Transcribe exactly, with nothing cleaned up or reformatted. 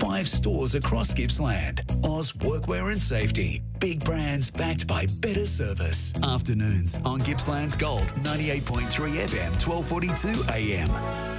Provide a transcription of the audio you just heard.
Five stores across Gippsland. Oz Workwear and Safety. Big brands backed by better service. Afternoons on Gippsland's Gold, ninety-eight point three F M, twelve forty-two A M.